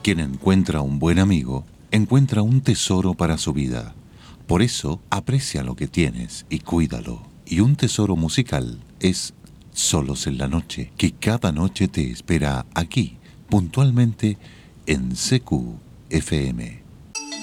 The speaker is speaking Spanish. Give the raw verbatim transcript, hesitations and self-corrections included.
Quien encuentra un buen amigo, encuentra un tesoro para su vida. Por eso, aprecia lo que tienes y cuídalo. Y un tesoro musical es Solos en la Noche, que cada noche te espera aquí, puntualmente en C Q F M.